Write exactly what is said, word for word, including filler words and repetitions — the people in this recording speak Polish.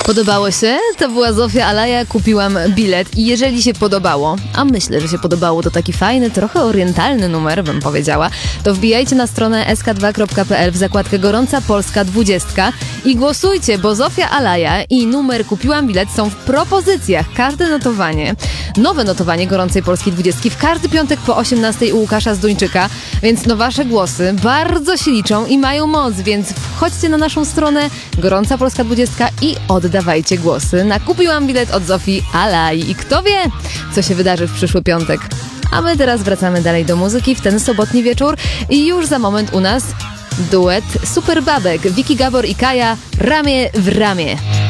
Podobało się? To była Zofia Alaja, kupiłam bilet i jeżeli się podobało, a myślę, że się podobało, to taki fajny, trochę orientalny numer, bym powiedziała, to wbijajcie na stronę s k dwa kropka p l w zakładkę Gorąca Polska dwudziestka i głosujcie, bo Zofia Alaja i numer Kupiłam bilet są w propozycjach. Każde notowanie, nowe notowanie Gorącej Polskiej dwudziestki w każdy piątek po osiemnastej u Łukasza Zduńczyka, więc no wasze głosy bardzo się liczą i mają moc, więc wchodźcie na naszą stronę Gorąca Polska dwudziestka i oddawajcie głosy na Kupiłam bilet od Zofii Alai. I kto wie, co się wydarzy w przyszły piątek. A my teraz wracamy dalej do muzyki w ten sobotni wieczór i już za moment u nas duet Super Babek, Wiki Gabor i Kaja, Ramię w ramię.